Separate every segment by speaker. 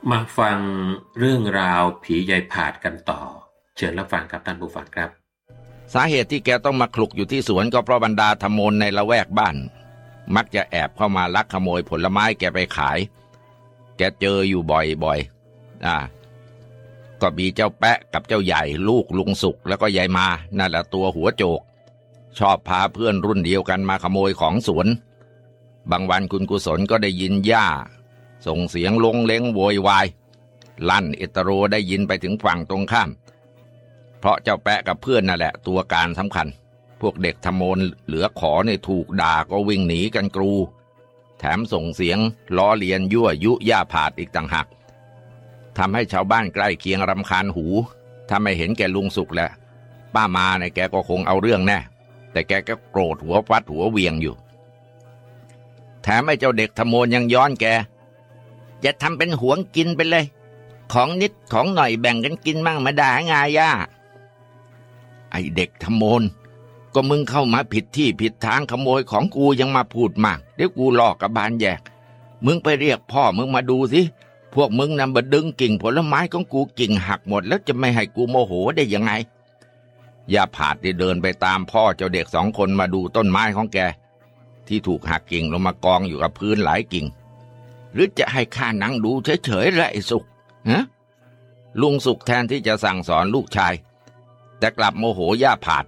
Speaker 1: มาฟังเรื่องราวผียายผาดกันต่อเชิญรับฟังครับท่านผู้ฟังครับ
Speaker 2: สาเหตุที่แกต้องมาคลุกอยู่ที่สวนก็เพราะบรรดาธรรมนในละแวกบ้านมักจะแอบเข้ามาลักขโมยผลไม้แกไปขายแกเจออยู่บ่อยๆก็มีเจ้าแปะกับเจ้าใหญ่ลูกลุงสุกแล้วก็ยายมานั่นแหละตัวหัวโจกชอบพาเพื่อนรุ่นเดียวกันมาขโมยของสวนบางวันคุณกุศลก็ได้ยินย่าส่งเสียงลงเล้งโวยวายลั่นอิตโรได้ยินไปถึงฝั่งตรงข้ามเพราะเจ้าแปะกับเพื่อนนั่นแหละตัวการสำคัญพวกเด็กธรรมนเหลือขอเนี่ยถูกด่าก็วิ่งหนีกันกรูแถมส่งเสียงล้อเลียนยั่วยุย่าผาดอีกต่างหากทำให้ชาวบ้านใกล้เคียงรำคาญหูถ้าไม่เห็นแกลุงสุกแล้วป้ามาเนี่ยแกก็คงเอาเรื่องแน่แต่แกก็โกรธหัวฟัดหัวเวียงอยู่แถมไอ้เจ้าเด็กธรรมนยังย้อนแกจะทำเป็นหวงกินไปเลยของนิดของหน่อยแบ่งกันกินมั่งมาด่าไงย่าไอเด็กธรรมนก็มึงเข้ามาผิดที่ผิดทางขโมยของกูยังมาพูดมากเดี๋ยวกูลอกกับบานแยกมึงไปเรียกพ่อมึงมาดูสิพวกมึงนำมาดึงกิ่งผลไม้ของกูกิ่งหักหมดแล้วจะไม่ให้กูโมโหได้ยังไงย่าผาดได้เดินไปตามพ่อเจ้าเด็ก2 คนมาดูต้นไม้ของแกที่ถูกหักกิ่งลงมากองอยู่กับพื้นหลายกิ่งหรือจะให้ข้านั่งดูเฉยๆละไอ้สุกฮะลุงสุกแทนที่จะสั่งสอนลูกชายแต่กลับโมโหย่าผาด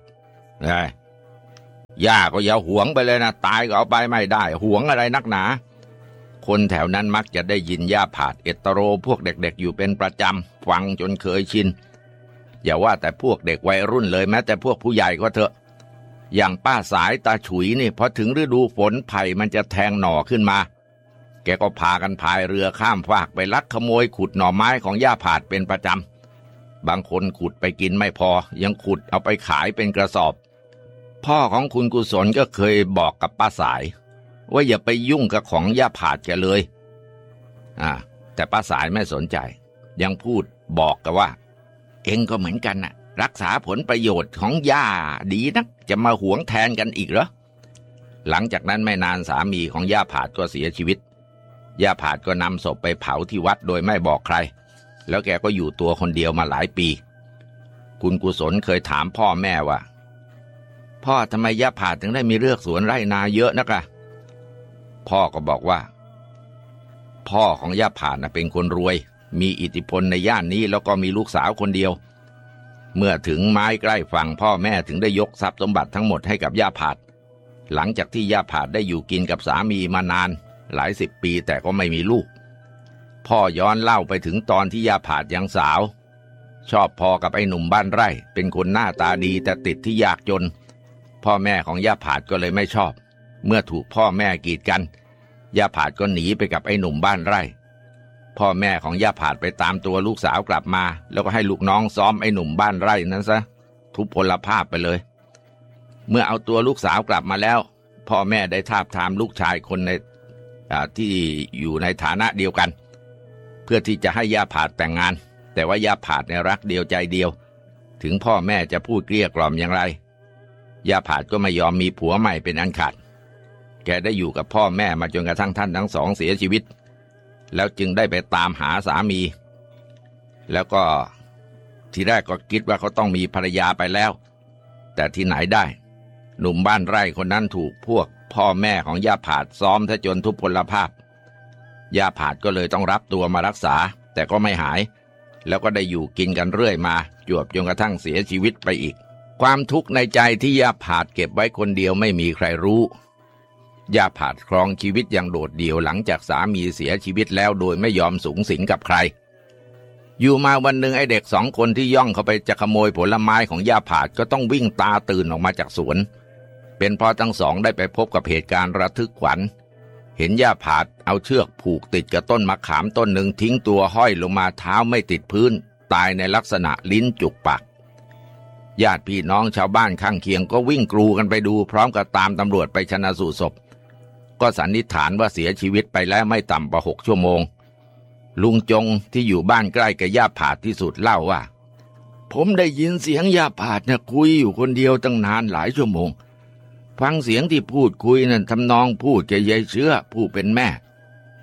Speaker 2: ย่าก็อย่าหวงไปเลยนะตายก็เอาไปไม่ได้หวงอะไรนักหนาคนแถวนั้นมักจะได้ยินย่าผาดเอตโรพวกเด็กๆอยู่เป็นประจำฟังจนเคยชินอย่าว่าแต่พวกเด็กวัยรุ่นเลยแม้แต่พวกผู้ใหญ่ก็เถอะอย่างป้าสายตาฉุยนี่พอถึงฤดูฝนไผ่มันจะแทงหน่อขึ้นมาแกก็พากันพายเรือข้ามฟากไปลักขโมยขุดหน่อไม้ของย่าผาดเป็นประจำบางคนขุดไปกินไม่พอยังขุดเอาไปขายเป็นกระสอบพ่อของคุณกุศลก็เคยบอกกับป้าสายว่าอย่าไปยุ่งกับของย่าผาดแกเลยแต่ป้าสายไม่สนใจยังพูดบอกกันว่าเองก็เหมือนกันน่ะรักษาผลประโยชน์ของย่าดีนักจะมาหวงแทนกันอีกเหรอหลังจากนั้นไม่นานสามีของย่าผาดก็เสียชีวิตย่าผาดก็นำศพไปเผาที่วัดโดยไม่บอกใครแล้วแกก็อยู่ตัวคนเดียวมาหลายปีคุณกุศลเคยถามพ่อแม่ว่าพ่อทำไมย่าผาดถึงได้มีเรือกสวนไร่นาเยอะนักล่ะพ่อก็บอกว่าพ่อของย่าผาดเป็นคนรวยมีอิทธิพลในย่านนี้แล้วก็มีลูกสาวคนเดียวเมื่อถึงไม้ใกล้ฝั่งพ่อแม่ถึงได้ยกทรัพย์สมบัติทั้งหมดให้กับย่าผาดหลังจากที่ย่าผาดได้อยู่กินกับสามีมานานหลาย10 ปีแต่ก็ไม่มีลูกพ่อย้อนเล่าไปถึงตอนที่ย่าผาดยังสาวชอบพอกับไอ้หนุ่มบ้านไร่เป็นคนหน้าตาดีแต่ติดที่ยากจนพ่อแม่ของย่าผาดก็เลยไม่ชอบเมื่อถูกพ่อแม่กีดกันย่าผาดก็หนีไปกับไอ้หนุ่มบ้านไร่พ่อแม่ของย่าผาดไปตามตัวลูกสาวกลับมาแล้วก็ให้ลูกน้องซ้อมไอ้หนุ่มบ้านไร่นั้นซะทุพพลภาพไปเลยเมื่อเอาตัวลูกสาวกลับมาแล้วพ่อแม่ได้ทาบทามลูกชายคนในที่อยู่ในฐานะเดียวกันเพื่อที่จะให้ย่าผาดแต่งงานแต่ว่าย่าผาดในรักเดียวใจเดียวถึงพ่อแม่จะพูดเกลี้ยกล่อมอย่างไรย่าผาดก็ไม่ยอมมีผัวใหม่เป็นอันขาดแกได้อยู่กับพ่อแม่มาจนกระทั่งท่านทั้งสองเสียชีวิตแล้วจึงได้ไปตามหาสามีแล้วก็ทีแรกก็คิดว่าเขาต้องมีภรรยาไปแล้วแต่ที่ไหนได้หนุ่มบ้านไร่คนนั้นถูกพวกพ่อแม่ของย่าผาดซ้อมซะจนทุพพลภาพย่าผาดก็เลยต้องรับตัวมารักษาแต่ก็ไม่หายแล้วก็ได้อยู่กินกันเรื่อยมาจวบจนกระทั่งเสียชีวิตไปอีกความทุกข์ในใจที่ย่าผาดเก็บไว้คนเดียวไม่มีใครรู้ย่าผาดครองชีวิตอย่างโดดเดี่ยวหลังจากสามีเสียชีวิตแล้วโดยไม่ยอมสุงสิงกับใครอยู่มาวันหนึ่งไอ้เด็ก2 คนที่ย่องเข้าไปจะขโมยผลไม้ของย่าผาดก็ต้องวิ่งตาตื่นออกมาจากสวนเป็นเพราะทั้งสองได้ไปพบกับเหตุการณ์ระทึกขวัญเห็นย่าผาดเอาเชือกผูกติดกับต้นมะขามต้นหนึ่งทิ้งตัวห้อยลงมาเท้าไม่ติดพื้นตายในลักษณะลิ้นจุกปากญาติพี่น้องชาวบ้านข้างเคียงก็วิ่งกรูกันไปดูพร้อมกับตามตำรวจไปชันสูตรศพก็สันนิษฐานว่าเสียชีวิตไปแล้วไม่ต่ำกว่า6 ชั่วโมงลุงจงที่อยู่บ้านใกล้กับย่าผาดที่สุดเล่าว่าผมได้ยินเสียงย่าผาดคุยอยู่คนเดียวตั้งนานหลายชั่วโมงฟังเสียงที่พูดคุยนั่นทำนองพูดกับยายเชื้อผู้เป็นแม่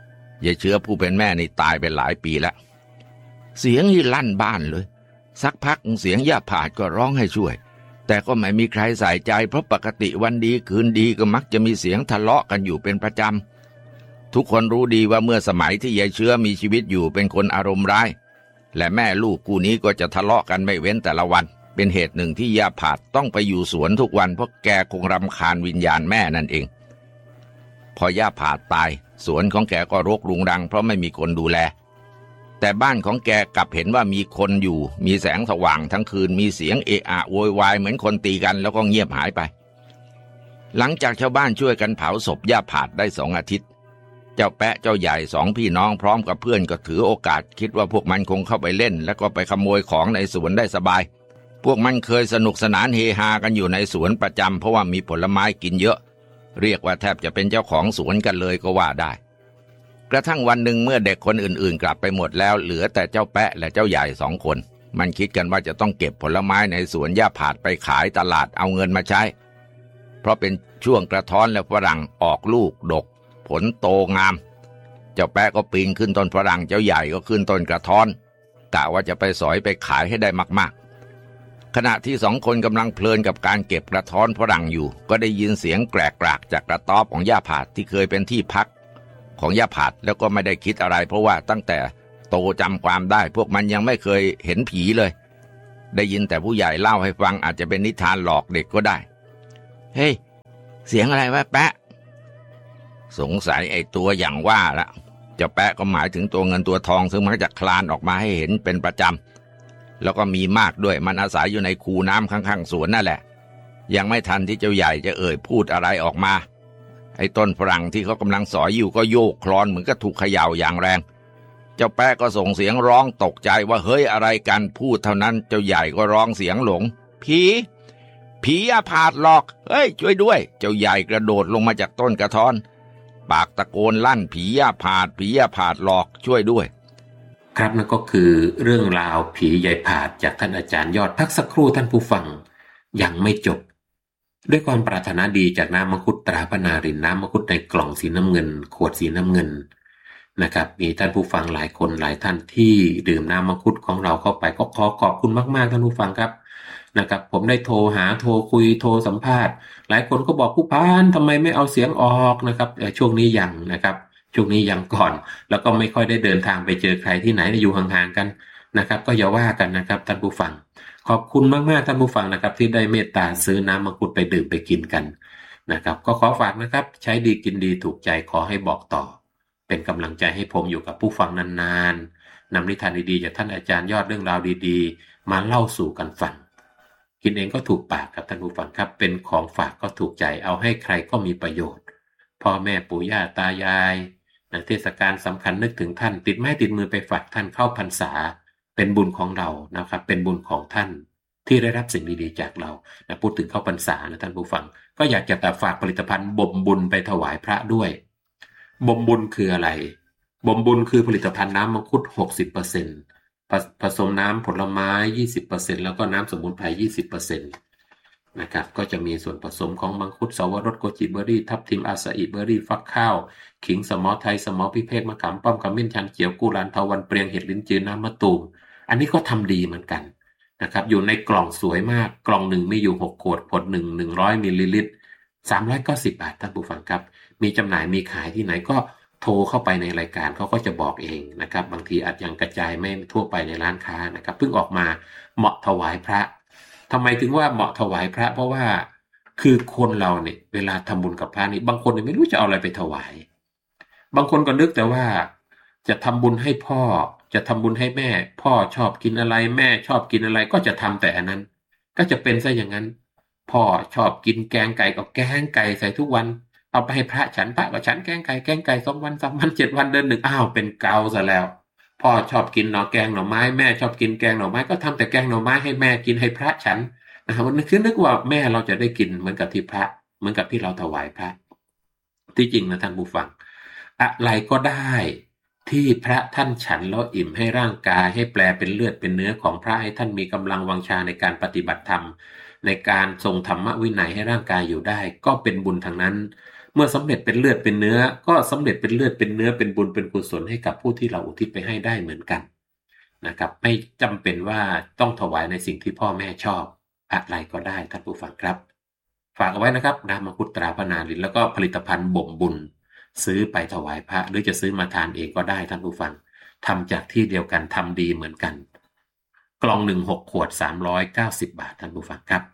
Speaker 2: ยายเชื้อผู้เป็นแม่นี่ตายไปหลายปีแล้วเสียงนี่ลั่นบ้านเลยสักพักเสียงย่าผาดก็ร้องให้ช่วยแต่ก็ไม่มีใครใส่ใจเพราะปกติวันดีคืนดีก็มักจะมีเสียงทะเลาะกันอยู่เป็นประจำทุกคนรู้ดีว่าเมื่อสมัยที่ยายเชื้อมีชีวิตอยู่เป็นคนอารมณ์ร้ายและแม่ลูกคู่นี้ก็จะทะเลาะกันไม่เว้นแต่ละวันเป็นเหตุหนึ่งที่ย่าผาดต้องไปอยู่สวนทุกวันเพราะแกคงรำคาญวิญญาณแม่นั่นเองพอย่าผาดตายสวนของแกก็รกรุงรังเพราะไม่มีคนดูแลแต่บ้านของแกกลับเห็นว่ามีคนอยู่มีแสงสว่างทั้งคืนมีเสียงเอะอะโวยวายเหมือนคนตีกันแล้วก็เงียบหายไปหลังจากชาวบ้านช่วยกันเผาศพย่าผาดได้2 อาทิตย์เจ้าแปะเจ้าใหญ่2 พี่น้องพร้อมกับเพื่อนก็ถือโอกาสคิดว่าพวกมันคงเข้าไปเล่นแล้วก็ไปขโมยของในสวนได้สบายพวกมันเคยสนุกสนานเฮฮากันอยู่ในสวนประจำเพราะว่ามีผลไม้กินเยอะเรียกว่าแทบจะเป็นเจ้าของสวนกันเลยก็ว่าได้กระทั่งวันหนึ่งเมื่อเด็กคนอื่นๆกลับไปหมดแล้วเหลือแต่เจ้าแปะและเจ้าใหญ่2 คนมันคิดกันว่าจะต้องเก็บผลไม้ในสวนย่าผาดไปขายตลาดเอาเงินมาใช้เพราะเป็นช่วงกระท้อนและฝรั่งออกลูกดกผลโตงามเจ้าแปะก็ปีนขึ้นต้นฝรั่งเจ้าใหญ่ก็ขึ้นต้นกระท้อนกะว่าจะไปสอยไปขายให้ได้มากๆขณะที่2 คนกำลังเพลินกับการเก็บกระท้อนฝรั่งอยู่ก็ได้ยินเสียงแกรกๆจากกระต๊อบของย่าผาดที่เคยเป็นที่พักของย่าผาดแล้วก็ไม่ได้คิดอะไรเพราะว่าตั้งแต่โตจำความได้พวกมันยังไม่เคยเห็นผีเลยได้ยินแต่ผู้ใหญ่เล่าให้ฟังอาจจะเป็นนิทานหลอกเด็กก็ได้เฮ้ยเสียงอะไรวะแปะสงสัยไอ้ตัวอย่างว่าละเจ้าแปะก็หมายถึงตัวเงินตัวทองซึ่งมันจะคลานออกมาให้เห็นเป็นประจำแล้วก็มีมากด้วยมันอาศัยอยู่ในคูน้ำข้างๆสวนนั่นแหละยังไม่ทันที่เจ้าใหญ่จะเอ่ยพูดอะไรออกมาไอ้ต้นฝรั่งที่เขากำลังสอยอยู่ก็โยกคลอนเหมือนกับถูกเขย่าอย่างแรงเจ้าแปะก็ส่งเสียงร้องตกใจว่าเฮ้ยอะไรกันพูดเท่านั้นเจ้าใหญ่ก็ร้องเสียงหลงผีย่าผาดหลอกเฮ้ยช่วยด้วยเจ้าใหญ่กระโดดลงมาจากต้นกระท้อนปากตะโกนลั่นผีย่าผาดหลอกช่วยด้วย
Speaker 1: ครับนั่นก็คือเรื่องราวผียายผาดจากท่านอาจารย์ยอดพักสักครู่ท่านผู้ฟังยังไม่จบด้วยความปรารถนาดีจากน้ำมังคุดตราพนารินน้ำมังคุดในกล่องสีน้ำเงินขวดสีน้ำเงินนะครับมีท่านผู้ฟังหลายคนหลายท่านที่ดื่มน้ำมังคุดของเราเข้าไปก็ขอขอบคุณมากๆท่านผู้ฟังครับนะครับผมได้โทรหาโทรคุยโทรสัมภาษณ์หลายคนก็บอกผู้พานทำไมไม่เอาเสียงออกนะครับช่วงนี้ยังนะครับช่วงนี้ยังก่อนแล้วก็ไม่ค่อยได้เดินทางไปเจอใครที่ไหนอยู่ห่างๆกันนะครับก็อย่าว่ากันนะครับท่านผู้ฟังขอบคุณมากๆท่านผู้ฟังนะครับที่ได้เมตตาซื้อน้ำมังคุดไปดื่มไปกินกันนะครับก็ขอฝากนะครับใช้ดีกินดีถูกใจขอให้บอกต่อเป็นกำลังใจให้ผมอยู่กับผู้ฟังนานๆนำนิทานดีๆจากท่านอาจารย์ยอดเรื่องราวดีๆมาเล่าสู่กันฟังกินเองก็ถูกปากครับท่านผู้ฟังครับเป็นของฝากก็ถูกใจเอาให้ใครก็มีประโยชน์พ่อแม่ปู่ย่าตายายเทศกาลสำคัญนึกถึงท่านติดไม้ติดมือไปฝากท่านเข้าพรรษาเป็นบุญของเรานะครับเป็นบุญของท่านที่ได้รับสิ่งดีๆจากเราพูดถึงเข้าพรรษานะท่านผู้ฟังก็อยากจะฝากผลิตภัณฑ์บ่มบุญไปถวายพระด้วยบ่มบุญคืออะไรบ่มบุญคือผลิตภัณฑ์น้ำมังคุด 60%ผสมน้ำผลไม้ 20% แล้วก็น้ำสมุนไพร 20% นะครับก็จะมีส่วนผสมของมังคุดสวรสโกจิเบอร์รี่ทับทิมอาซาอิเบอร์รี่ฟักข้าวขิงสมอไทยสมอพิเภกมะขามป้อมขมิ้นชันเขียวกุหลาบเทาวันเปรียงเห็ดลิ้นจือน้ำมะตูมอันนี้ก็ทำดีเหมือนกันนะครับอยู่ในกล่องสวยมากกล่องหนึ่งมีอยู่6 ขวดขวดหนึ่ง100 มิลลิลิตร390 บาทท่านผู้ฟังครับมีจำหน่ายมีขายที่ไหนก็โทรเข้าไปในรายการเขาก็จะบอกเองนะครับบางทีอาจยังกระจายไม่ทั่วไปในร้านค้านะครับเพิ่งออกมาเหมาะถวายพระทำไมถึงว่าเหมาะถวายพระเพราะว่าคือคนเราเนี่ยเวลาทำบุญกับพระนี่บางคนไม่รู้จะเอาอะไรไปถวายบางคนก็นึกแต่ว่าจะทำบุญให้พ่อจะทำบุญให้แม่พ่อชอบกินอะไรแม่ชอบกินอะไรก็จะทำแต่อันนั้นก็จะเป็นซะอย่างนั้นพ่อชอบกินแกงไก่ก็แกงไก่ใส่ทุกวันเอาไปให้พระฉันพระก็ฉันแกงไก่2 วัน3 วัน7 วันเดือน 1อ้าวเป็นเกาซะแล้วพ่อชอบกินแกงหน่อไม้แม่ชอบกินแกงหน่อไม้ก็ทำแต่แกงหน่อไม้ให้แม่กินให้พระฉันนะครับมันคือนึกว่าแม่เราจะได้กินเหมือนกับที่พระเหมือนกับที่เราถวายพระที่จริงนะท่านผู้ฟังอะไรก็ได้ที่พระท่านฉันแล้วอิ่มให้ร่างกายให้แปลเป็นเลือดเป็นเนื้อของพระให้ท่านมีกำลังวังชาในการปฏิบัติธรรมในการทรงธรรมวินัยให้ร่างกายอยู่ได้ก็เป็นบุญทางนั้นเมื่อสำเร็จเป็นเลือดเป็นเนื้อก็สำเร็จเป็นเลือดเป็นเนื้อเป็นบุญเป็นกุศลให้กับผู้ที่เราอุทิศไปให้ได้เหมือนกันนะครับไม่จำเป็นว่าต้องถวายในสิ่งที่พ่อแม่ชอบอะไรก็ได้ท่านผู้ฟังครับฝากเอาไว้นะครับน้ำมังคุดตราพระนารินแล้วก็ผลิตภัณฑ์บ่มบุญซื้อไปถวายพระหรือจะซื้อมาทานเองก็ได้ท่านผู้ฟังทำจากที่เดียวกันทำดีเหมือนกันกล่อง1 6 ขวด390 บาทท่านผู้ฟังครับ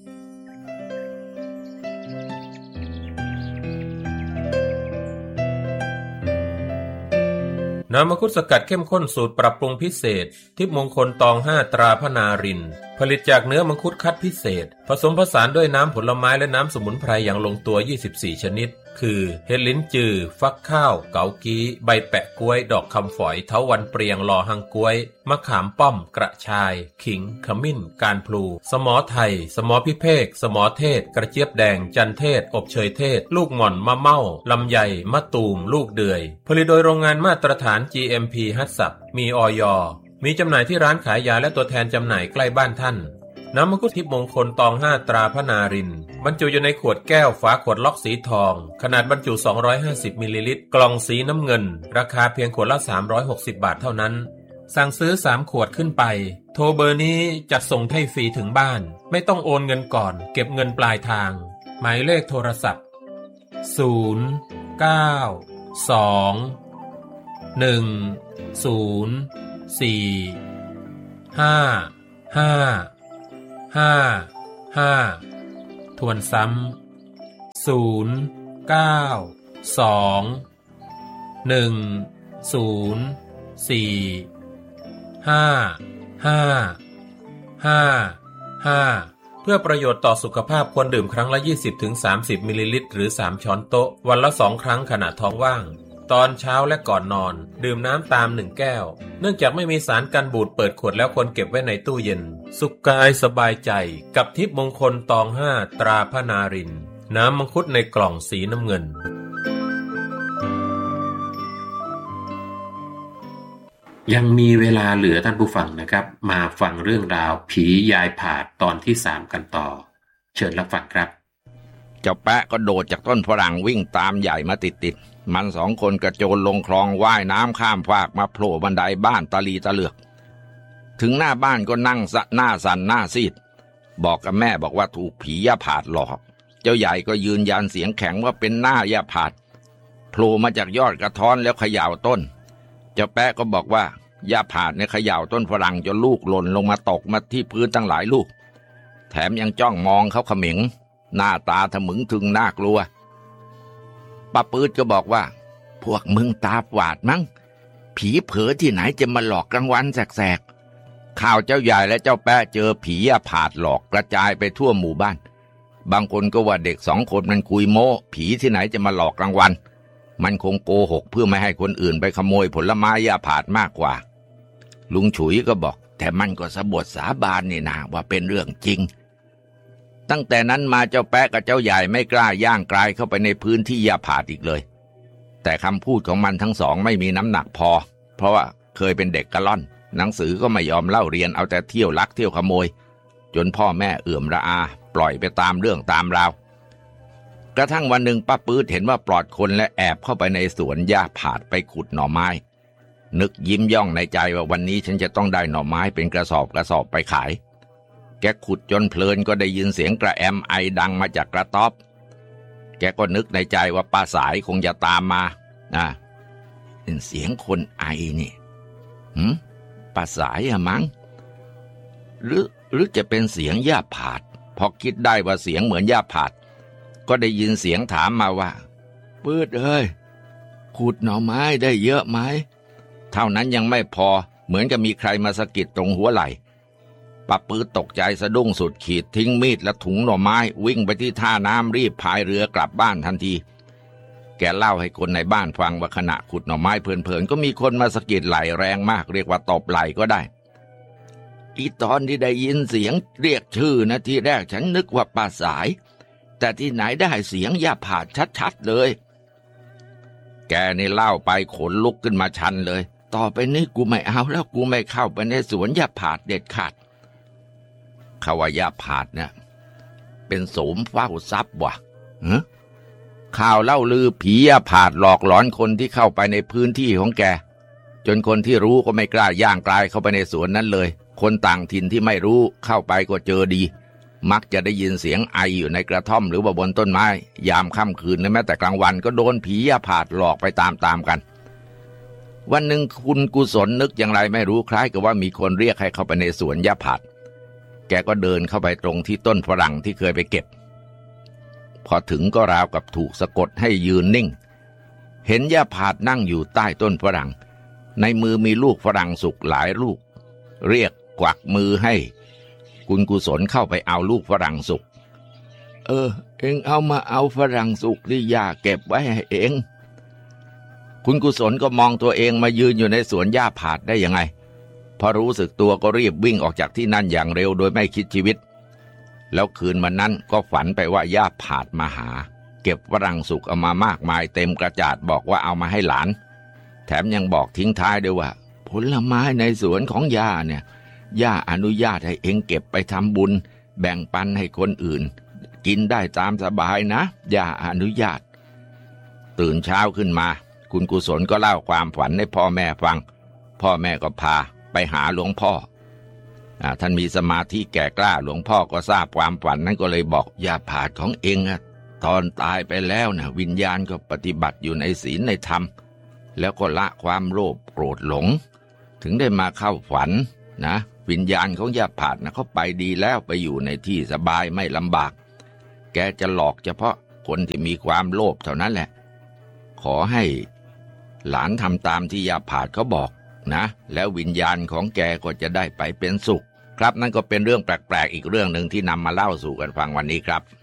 Speaker 3: น้ำมังคุดสกัดเข้มข้นสูตรปรับปรุงพิเศษทิพย์มงคลตอง5ตราพระนารินผลิตจากเนื้อมังคุดคัดพิเศษผสมผสานด้วยน้ำผลไม้และน้ำสมุนไพรอย่างลงตัว24ชนิดคือเห็ดลิ้นจือฟักข้าวเกากี้ใบแปะกล้วยดอกคำฝอยเถาวัลย์เปรียงลอหังกล้วยมะขามป้อมกระชายขิงขมิ้นการพลูสมอไทยสมอพิเภกสมอเทศกระเจี๊ยบแดงจันเทศอบเชยเทศลูกหม่อนมะเม่าลำไยมะตูมลูกเดือยผลิตโดยโรงงานมาตรฐาน GMP ฮัตสับมีอย.มีจำหน่ายที่ร้านขายยาและตัวแทนจำหน่ายใกล้บ้านท่านน้ำมังคุดทิพย์มงคลตอง5ตราพระนารินบรรจุอยู่ในขวดแก้วฝาขวดล็อกสีทองขนาดบรรจุ250มิลลิลิตรกล่องสีน้ำเงินราคาเพียงขวดละ360บาทเท่านั้นสั่งซื้อ3ขวดขึ้นไปโทรเบอร์นี้จัดส่งให้ฟรีถึงบ้านไม่ต้องโอนเงินก่อนเก็บเงินปลายทางหมายเลขโทรศัพท์0 9 2 1 0 4 5 5 5 ทวนซ้ำ0 9 2 1 0 4 5 5 5 เพื่อประโยชน์ต่อสุขภาพควรดื่มครั้งละ 20-30 มิลลิลิตรหรือ3ช้อนโต๊ะวันละ2ครั้งขณะท้องว่างตอนเช้าและก่อนนอนดื่มน้ำตาม1แก้วเนื่องจากไม่มีสารกันบูดเปิดขวดแล้วควรเก็บไว้ในตู้เย็นสุขกายสบายใจกับทิพย์มงคลตอง5ตราพระนารินน้ำมังคุดในกล่องสีน้ำเงิน
Speaker 1: ยังมีเวลาเหลือท่านผู้ฟังนะครับมาฟังเรื่องราวผียายผาดตอนที่3กันต่อเชิญรับฟังครับ
Speaker 2: เจ้าแปะก็โดดจากต้นฝรั่งวิ่งตามใหญ่มาติดมัน2คนกระโจนลงคลองว่ายน้ำข้ามฟากมาโผล่บันไดบ้านตะลีตะเหลือกถึงหน้าบ้านก็นั่งหน้าสั่นหน้าซีดบอกกับแม่บอกว่าถูกผีย่าผาดหลอกเจ้าใหญ่ก็ยืนยันเสียงแข็งว่าเป็นหน้าย่าผาดโผล่มาจากยอดกระท้อนแล้วเขย่าต้นเจ้าแปะก็บอกว่าย่าผาดเนี่ยเขย่าต้นฝรั่งจนลูกหล่นลงมาตกมาที่พื้นตั้งหลายลูกแถมยังจ้องมองเขาเขม็งหน้าตาทะมึงถึงน่ากลัวป้าปื๊ดก็บอกว่าพวกมึงตาฝาดมั้งผีเผลอที่ไหนจะมาหลอกกลางวันแสกๆข่าวเจ้าใหญ่และเจ้าแปะเจอผีย่าผาดหลอกกระจายไปทั่วหมู่บ้านบางคนก็ว่าเด็ก2คนมันคุยโม้ผีที่ไหนจะมาหลอกกลางวันมันคงโกหกเพื่อไม่ให้คนอื่นไปขโมยผลไม้ย่าผาดมากกว่าลุงฉุยก็บอกแต่มันก็สะบดสาบานนี่นะว่าเป็นเรื่องจริงตั้งแต่นั้นมาเจ้าแปะกับเจ้าใหญ่ไม่กล้าย่างกลายเข้าไปในพื้นที่ย่าผาดอีกเลยแต่คำพูดของมันทั้งสองไม่มีน้ำหนักพอเพราะว่าเคยเป็นเด็กกะล่อนหนังสือก็ไม่ยอมเล่าเรียนเอาแต่เที่ยวลักเที่ยวขโมยจนพ่อแม่เอื่อมระอาปล่อยไปตามเรื่องตามราวกระทั่งวันหนึ่งป้าปื๊ดเห็นว่าปลอดคนและแอบเข้าไปในสวนย่าผาดไปขุดหน่อไม้นึกยิ้มย่องในใจว่าวันนี้ฉันจะต้องได้หน่อไม้เป็นกระสอบไปขายแกขุดจนเพลินก็ได้ยินเสียงกระแอมไอดังมาจากกระต๊อบแกก็นึกในใจว่าป้าสายคงจะตามมาเป็นเสียงคนไอนี่ป้าสายอะมั้งหรือจะเป็นเสียงย่าผาดพอคิดได้ว่าเสียงเหมือนย่าผาดก็ได้ยินเสียงถามมาว่าปื๊ดเอ้ยขุดหน่อไม้ได้เยอะไหมเท่านั้นยังไม่พอเหมือนกับมีใครมาสะกิดตรงหัวไหล่ป้าปื๊ดตกใจสะดุ้งสุดขีดทิ้งมีดและถุงหน่อไม้วิ่งไปที่ท่าน้ำรีบพายเรือกลับบ้านทันทีแกเล่าให้คนในบ้านฟังว่าขณะขุดหน่อไม้เพลินๆก็มีคนมาสะกิดไหล่แรงมากเรียกว่าตบไหล่ก็ได้อีตอนที่ได้ยินเสียงเรียกชื่อนะทีแรกฉันนึกว่าป้าสายแต่ที่ไหนได้เสียงย่าผาดชัดๆเลยแกนี่เล่าไปขนลุกขึ้นมาชันเลยต่อไปนี้กูไม่เอาแล้วกูไม่เข้าไปในสวนย่าผาดเด็ดขาดเขาว่าย่าผาดเนี่ยเป็นโสมเฝ้าทรัพย์ว่ะข่าวเล่าลือผียาผาดหลอกหลอนคนที่เข้าไปในพื้นที่ของแกจนคนที่รู้ก็ไม่กล้าย่างกลายเข้าไปในสวนนั้นเลยคนต่างถิ่นที่ไม่รู้เข้าไปก็เจอดีมักจะได้ยินเสียงไออยู่ในกระท่อมหรือว่าบนต้นไม้ยามค่ำคืนแม้แต่กลางวันก็โดนผียาผาดหลอกไปตามกันวันหนึ่งคุณกุศลนึกอย่างไรไม่รู้คล้ายกับว่ามีคนเรียกให้เข้าไปในสวนยาผาดแกก็เดินเข้าไปตรงที่ต้นฝรั่งที่เคยไปเก็บพอถึงก็ราวกับถูกสะกดให้ยืนนิ่งเห็นยาผาดนั่งอยู่ใต้ต้นฝรั่งในมือมีลูกฝรั่งสุกหลายลูกเรียกกวักมือให้คุณกุศลเข้าไปเอาลูกฝรั่งสุกเองเอามาเอาฝรั่งสุกที่ย่าเก็บไว้ให้เองคุณกุศลก็มองตัวเองมายืนอยู่ในสวนหญ้าผาดได้ยังไงพอรู้สึกตัวก็รีบวิ่งออกจากที่นั่นอย่างเร็วโดยไม่คิดชีวิตแล้วคืนวันนั้นก็ฝันไปว่าหญ้าผาดมาหาเก็บฝรั่งสุกเอามามากมายเต็มกระจาดบอกว่าเอามาให้หลานแถมยังบอกทิ้งท้ายด้วยว่าผลไม้ในสวนของย่าเนี่ยย่าอนุญาตให้เองเก็บไปทำบุญแบ่งปันให้คนอื่นกินได้ตามสบายนะย่าอนุญาตตื่นเช้าขึ้นมาคุณกุศลก็เล่าความฝันให้พ่อแม่ฟังพ่อแม่ก็พาไปหาหลวงพ่อท่านมีสมาธิแก่กล้าหลวงพ่อก็ทราบความฝันนั้นก็เลยบอกยาผาดของเองตอนตายไปแล้วนะวิญญาณก็ปฏิบัติอยู่ในศีลในธรรมแล้วก็ละความโลภโกรธหลงถึงได้มาเข้าฝันนะวิญญาณของยาผาดนะเขาไปดีแล้วไปอยู่ในที่สบายไม่ลำบากแกจะหลอกเฉพาะคนที่มีความโลภเท่านั้นแหละขอให้หลานทำตามที่ยาผาดเขาบอกนะแล้ววิญญาณของแกก็จะได้ไปเป็นสุขครับนั่นก็เป็นเรื่องแปลกๆอีกเรื่องหนึ่งที่นำมาเล่าสู่กันฟังวันนี้ครับ